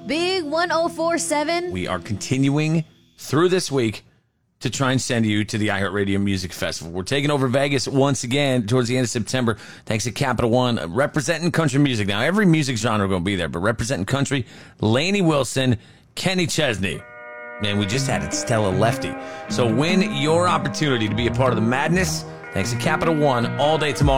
Big 1047. We are continuing through this week to try and send you to the iHeartRadio Music Festival. We're taking over Vegas once again towards the end of September, thanks to Capital One, representing country music. Now, every music genre going to be there, but representing country, Lainey Wilson, Kenny Chesney. Man, we just had Stella Lefty. So win your opportunity to be a part of the madness, thanks to Capital One, all day tomorrow.